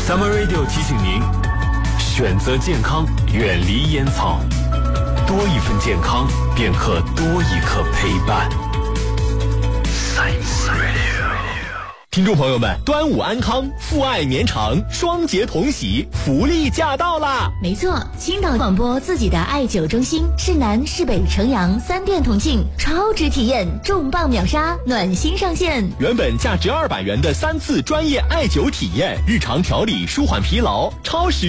Summer Radio 提醒您，选择健康，远离烟草，多一份健康，便可多一刻陪伴。Summer Radio。 听众朋友们，端午安康，父爱绵长，双节同喜，福利驾到啦！ 没错，青岛广播自己的艾灸中心，市南、市北、城阳3店同庆，超值体验，重磅秒杀，暖心上线。 原本价值200元的3次专业艾灸体验，日常调理舒缓疲劳，超时